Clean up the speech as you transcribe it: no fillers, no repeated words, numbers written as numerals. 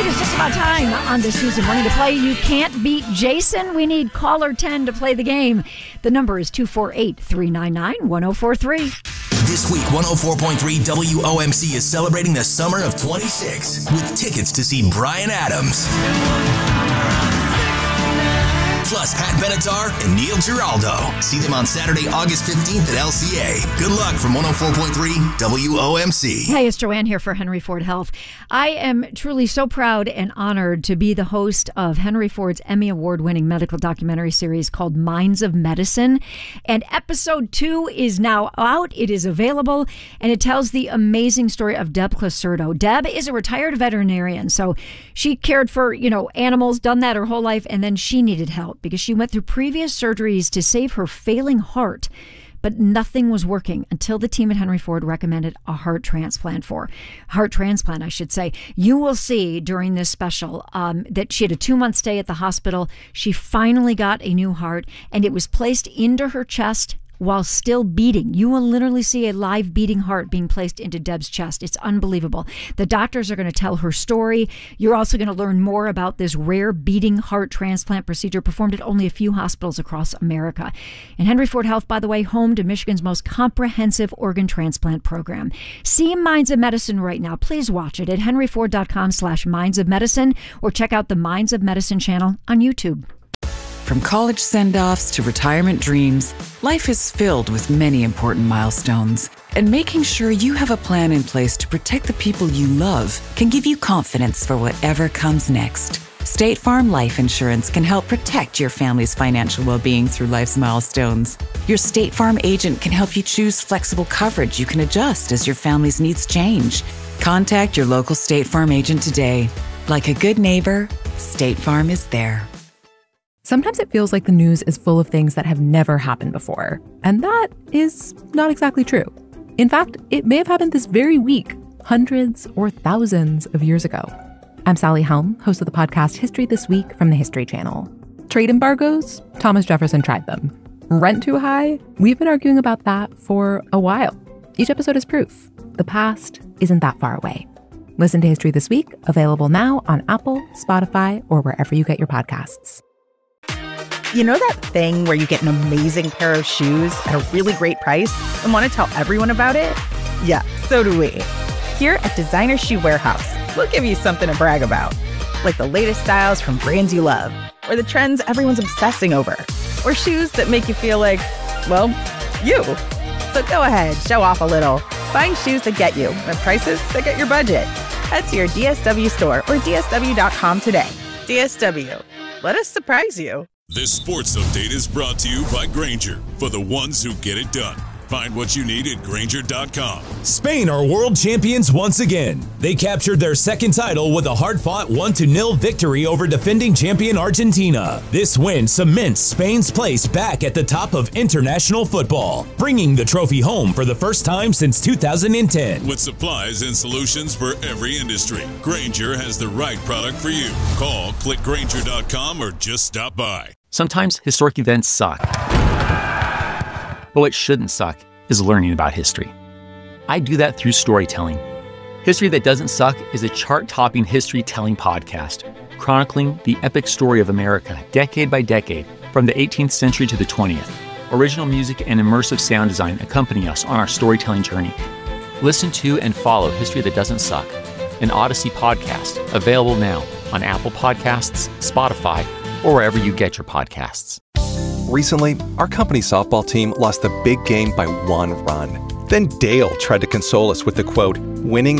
It is just about time on this Tuesday morning to play You Can't Beat Jason. We need caller 10 to play the game. The number is 248-399-1043. This week, 104.3 WOMC is celebrating the summer of 26 with tickets to see Bryan Adams. Plus Pat Benatar and Neil Giraldo. See them on Saturday, August 15th at LCA. Good luck from 104.3 WOMC. Hey, it's Joanne here for Henry Ford Health. I am truly so proud and honored to be the host of Henry Ford's Emmy Award-winning medical documentary series called Minds of Medicine. And episode 2 is now out. It is available, and it tells the amazing story of Deb Clacerdo. Deb is a retired veterinarian, so she cared for, animals, done that her whole life, and then she needed help because she went through previous surgeries to save her failing heart, but nothing was working until the team at Henry Ford recommended a heart transplant, I should say. You will see during this special that she had a 2-month stay at the hospital. She finally got a new heart, and it was placed into her chest while still beating. You will literally see a live beating heart being placed into Deb's chest. It's unbelievable. The doctors are going to tell her story. You're also going to learn more about this rare beating heart transplant procedure performed at only a few hospitals across America. And Henry Ford Health, by the way, home to Michigan's most comprehensive organ transplant program. See Minds of Medicine right now. Please watch it at henryford.com/Minds of Medicine or check out the Minds of Medicine channel on YouTube. From college send-offs to retirement dreams, life is filled with many important milestones. And making sure you have a plan in place to protect the people you love can give you confidence for whatever comes next. State Farm Life Insurance can help protect your family's financial well-being through life's milestones. Your State Farm agent can help you choose flexible coverage you can adjust as your family's needs change. Contact your local State Farm agent today. Like a good neighbor, State Farm is there. Sometimes it feels like the news is full of things that have never happened before, and that is not exactly true. In fact, it may have happened this very week, hundreds or thousands of years ago. I'm Sally Helm, host of the podcast History This Week from the History Channel. Trade embargoes? Thomas Jefferson tried them. Rent too high? We've been arguing about that for a while. Each episode is proof. The past isn't that far away. Listen to History This Week, available now on Apple, Spotify, or wherever you get your podcasts. You know that thing where you get an amazing pair of shoes at a really great price and want to tell everyone about it? Yeah, so do we. Here at Designer Shoe Warehouse, we'll give you something to brag about, like the latest styles from brands you love, or the trends everyone's obsessing over, or shoes that make you feel like, well, you. So go ahead, show off a little. Find shoes that get you at prices that get your budget. Head to your DSW store or DSW.com today. DSW, let us surprise you. This sports update is brought to you by Grainger, for the ones who get it done. Find what you need at Grainger.com. Spain are world champions once again. They captured their second title with a hard-fought 1-0 victory over defending champion Argentina. This win cements Spain's place back at the top of international football, bringing the trophy home for the first time since 2010. With supplies and solutions for every industry, Grainger has the right product for you. Call, click Grainger.com, or just stop by. Sometimes historic events suck. But what shouldn't suck is learning about history. I do that through storytelling. History That Doesn't Suck is a chart-topping history-telling podcast, chronicling the epic story of America decade by decade, from the 18th century to the 20th. Original music and immersive sound design accompany us on our storytelling journey. Listen to and follow History That Doesn't Suck, an Odyssey podcast, available now on Apple Podcasts, Spotify, or wherever you get your podcasts. Recently, our company softball team lost the big game by 1 run. Then Dale tried to console us with the quote, "Winning